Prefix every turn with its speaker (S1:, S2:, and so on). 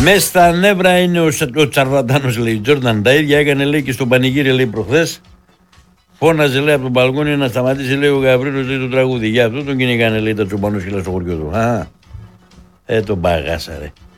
S1: Μες στα νεύρα είναι ο Τσαρβατάνος, λέει. Τζόρνταν, τα ίδια έκανε, λέει, και στο πανηγύρι, λέει, προχθές. Φώναζε, λέει, από τον μπαλκόνι να σταματήσει, λέει, ο Γαβρίλος, λέει, το τραγούδι. Για αυτό τον κυνηγάνε, λέει, τα τσομπανόσκυλα στο χωριό του. Τον παγάσα, ρε.